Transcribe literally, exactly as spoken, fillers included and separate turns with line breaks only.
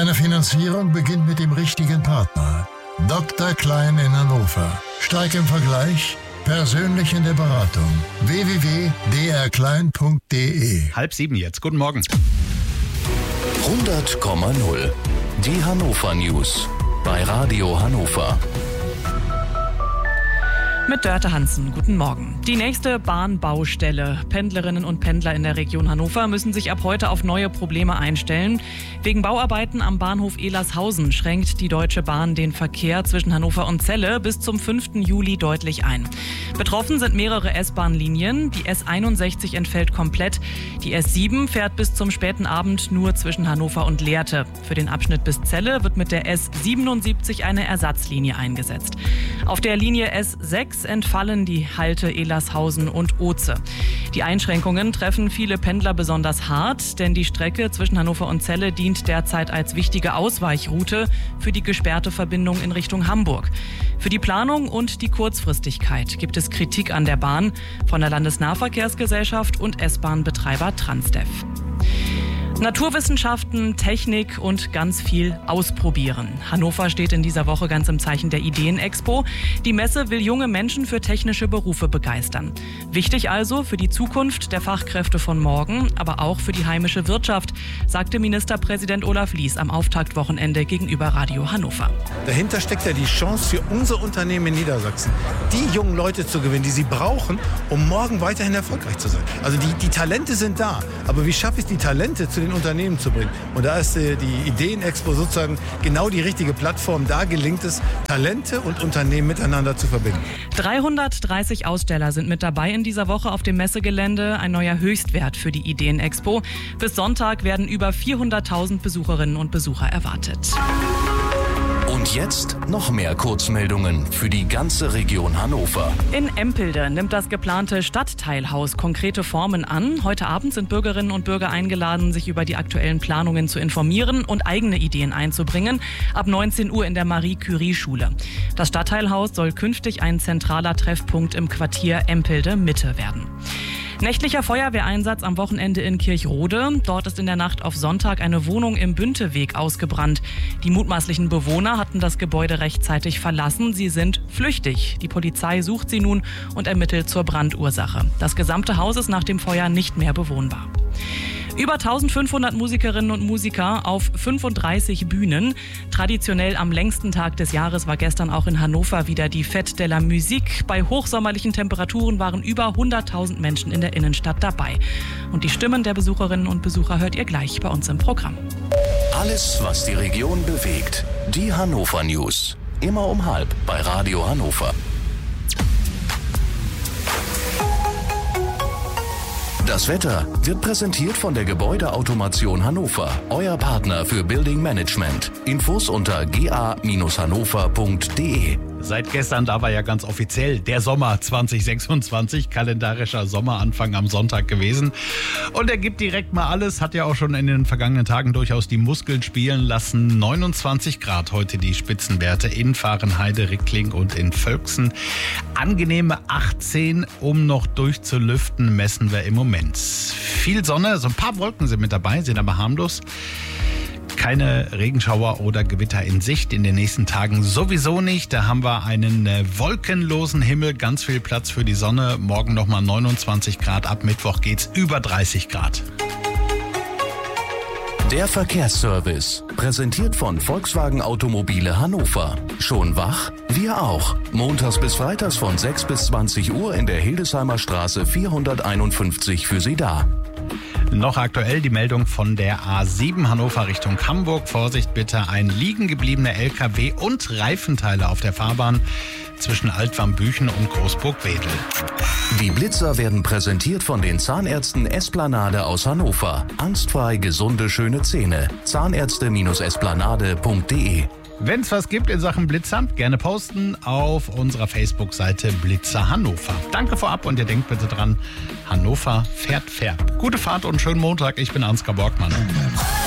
Deine Finanzierung beginnt mit dem richtigen Partner. Doktor Klein in Hannover. Steig im Vergleich, persönlich in der Beratung. w w w punkt d r klein punkt d e.
Halb sieben jetzt. Guten Morgen.
hundert Komma null. Die Hannover News bei Radio Hannover.
Mit Dörte Hansen, guten Morgen. Die nächste Bahnbaustelle. Pendlerinnen und Pendler in der Region Hannover müssen sich ab heute auf neue Probleme einstellen. Wegen Bauarbeiten am Bahnhof Ehlershausen schränkt die Deutsche Bahn den Verkehr zwischen Hannover und Celle bis zum fünften Juli deutlich ein. Betroffen sind mehrere S-Bahn-Linien. Die S einundsechzig entfällt komplett. Die S sieben fährt bis zum späten Abend nur zwischen Hannover und Lehrte. Für den Abschnitt bis Celle wird mit der S siebenundsiebzig eine Ersatzlinie eingesetzt. Auf der Linie S sechs entfallen die Halte Ehlershausen und Oze. Die Einschränkungen treffen viele Pendler besonders hart, denn die Strecke zwischen Hannover und Celle dient derzeit als wichtige Ausweichroute für die gesperrte Verbindung in Richtung Hamburg. Für die Planung und die Kurzfristigkeit gibt es Kritik an der Bahn von der Landesnahverkehrsgesellschaft und S-Bahn-Betreiber Transdev. Naturwissenschaften, Technik und ganz viel ausprobieren. Hannover steht in dieser Woche ganz im Zeichen der Ideen-Expo. Die Messe will junge Menschen für technische Berufe begeistern. Wichtig also für die Zukunft der Fachkräfte von morgen, aber auch für die heimische Wirtschaft, sagte Ministerpräsident Olaf Lies am Auftaktwochenende gegenüber Radio Hannover.
Dahinter steckt ja die Chance für unser Unternehmen in Niedersachsen, die jungen Leute zu gewinnen, die sie brauchen, um morgen weiterhin erfolgreich zu sein. Also die, die Talente sind da, aber wie schaffe ich die Talente zu den Unternehmen zu bringen? Und da ist äh, die Ideen-Expo sozusagen genau die richtige Plattform. Da gelingt es, Talente und Unternehmen miteinander zu verbinden.
dreihundertdreißig Aussteller sind mit dabei in dieser Woche auf dem Messegelände. Ein neuer Höchstwert für die Ideen-Expo. Bis Sonntag werden über vierhunderttausend Besucherinnen und Besucher erwartet.
Und jetzt noch mehr Kurzmeldungen für die ganze Region Hannover.
In Empelde nimmt das geplante Stadtteilhaus konkrete Formen an. Heute Abend sind Bürgerinnen und Bürger eingeladen, sich über die aktuellen Planungen zu informieren und eigene Ideen einzubringen. Ab neunzehn Uhr in der Marie-Curie-Schule. Das Stadtteilhaus soll künftig ein zentraler Treffpunkt im Quartier Empelde-Mitte werden. Nächtlicher Feuerwehreinsatz am Wochenende in Kirchrode. Dort ist in der Nacht auf Sonntag eine Wohnung im Bünteweg ausgebrannt. Die mutmaßlichen Bewohner hatten das Gebäude rechtzeitig verlassen. Sie sind flüchtig. Die Polizei sucht sie nun und ermittelt zur Brandursache. Das gesamte Haus ist nach dem Feuer nicht mehr bewohnbar. Über eintausendfünfhundert Musikerinnen und Musiker auf fünfunddreißig Bühnen. Traditionell am längsten Tag des Jahres war gestern auch in Hannover wieder die Fête de la Musique. Bei hochsommerlichen Temperaturen waren über hunderttausend Menschen in der Innenstadt dabei. Und die Stimmen der Besucherinnen und Besucher hört ihr gleich bei uns im Programm.
Alles, was die Region bewegt. Die Hannover News. Immer um halb bei Radio Hannover. Das Wetter wird präsentiert von der Gebäudeautomation Hannover, euer Partner für Building Management. Infos unter g a Bindestrich hannover punkt d e.
Seit gestern, da war ja ganz offiziell der Sommer zwanzig sechsundzwanzig, kalendarischer Sommeranfang am Sonntag gewesen. Und er gibt direkt mal alles, hat ja auch schon in den vergangenen Tagen durchaus die Muskeln spielen lassen. neunundzwanzig Grad heute die Spitzenwerte in Fahrenheide, Rickling und in Völksen. Angenehme achtzehn, um noch durchzulüften, messen wir im Moment. Viel Sonne, so ein paar Wolken sind mit dabei, sind aber harmlos. Keine Regenschauer oder Gewitter in Sicht in den nächsten Tagen sowieso nicht. Da haben wir einen äh, wolkenlosen Himmel, ganz viel Platz für die Sonne. Morgen nochmal neunundzwanzig Grad, ab Mittwoch geht's über dreißig Grad.
Der Verkehrsservice, präsentiert von Volkswagen Automobile Hannover. Schon wach? Wir auch. Montags bis freitags von sechs bis zwanzig Uhr in der Hildesheimer Straße vierhunderteinundfünfzig für Sie da.
Noch aktuell die Meldung von der A sieben Hannover Richtung Hamburg. Vorsicht bitte, ein liegen gebliebener L K W und Reifenteile auf der Fahrbahn zwischen Altwarmbüchen und Großburg-Wedel.
Die Blitzer werden präsentiert von den Zahnärzten Esplanade aus Hannover. Angstfrei gesunde, schöne Zähne. Zahnärzte Esplanade punkt d e.
Wenn es was gibt in Sachen Blitzern, gerne posten auf unserer Facebook-Seite Blitzer Hannover. Danke vorab und ihr denkt bitte dran, Hannover fährt fair. Gute Fahrt und schönen Montag. Ich bin Ansgar Borgmann.